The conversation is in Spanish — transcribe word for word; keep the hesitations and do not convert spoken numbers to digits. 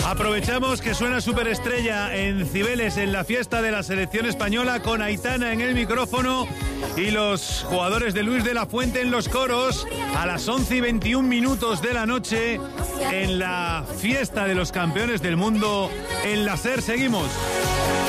Aprovechamos que suena Superestrella en Cibeles en la fiesta de la selección española con Aitana en el micrófono y los jugadores de Luis de la Fuente en los coros a las once y veintiún minutos de la noche en la fiesta de los campeones del mundo en la SER. Seguimos.